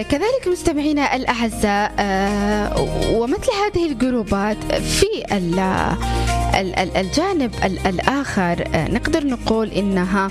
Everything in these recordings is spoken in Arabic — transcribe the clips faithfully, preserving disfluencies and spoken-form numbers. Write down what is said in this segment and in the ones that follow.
كذلك مستمعينا الأعزاء، ومثل هذه الجروبات في الجانب الآخر نقدر نقول إنها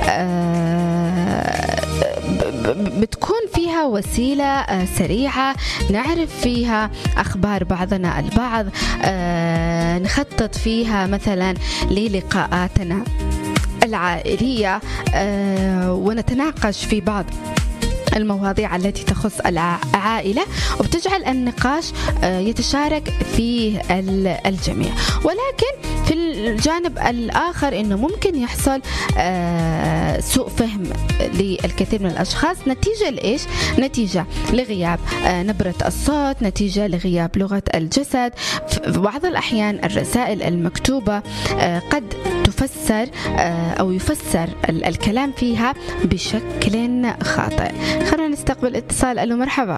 بتكون فيها وسيلة سريعة نعرف فيها أخبار بعضنا البعض، نخطط فيها مثلا للقاءاتنا العائلية ونتناقش في بعض المواضيع التي تخص العائلة، وبتجعل النقاش يتشارك فيه الجميع. ولكن في الجانب الآخر إنه ممكن يحصل سوء فهم للكثير من الأشخاص نتيجة لإيش؟ نتيجة لغياب نبرة الصوت، نتيجة لغياب لغة الجسد. في بعض الأحيان الرسائل المكتوبة قد تفسر أو يفسر الكلام فيها بشكل خاطئ. خلونا نستقبل اتصال. ألو مرحبا.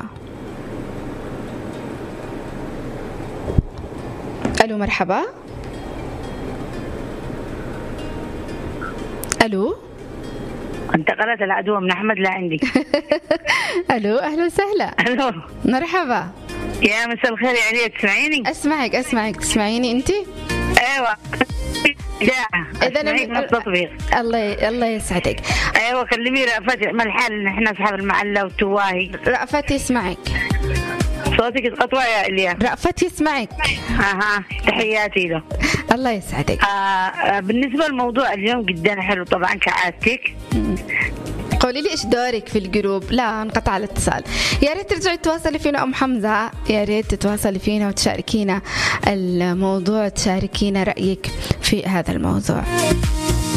ألو مرحبا. ألو. انتقلت العدوى من أحمد لعندي. ألو أهلا وسهلا. ألو مرحبا. يا مساء الخير يا عليا، تسمعيني؟ أسمعك أسمعك تسمعيني أنتي؟ أيوة. إذا أنا من التطبيق. الله الله يسعدك. أيوة كلمي رأفتي، ما الحال؟ نحن أصحاب المعلة والتواهي. رأفتي يسمعك. صوتك اتقطع يا إليا. رأفتي يسمعك. أها تحياتي له. الله يسعدك. آه بالنسبة للموضوع اليوم جدا حلو طبعا كعادتك. قولي لي إيش دورك في الجروب؟ لا انقطع الاتصال. يا ريت ترجعي تتواصلي فينا أم حمزة، يا ريت تتواصلي فينا وتشاركينا الموضوع، تشاركينا رأيك في هذا الموضوع.